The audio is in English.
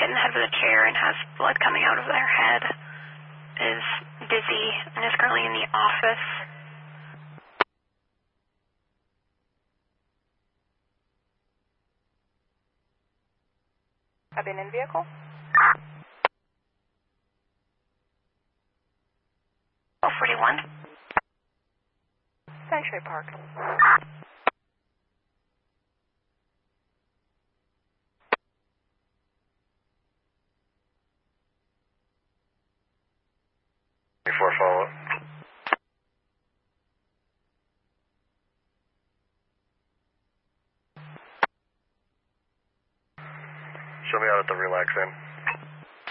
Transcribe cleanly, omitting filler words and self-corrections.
hit in the head with a chair and has blood coming out of their head, is dizzy, and is currently in the office. Abandoned vehicle? 41. Century Park. Before follow-up. Show me out at the relax in.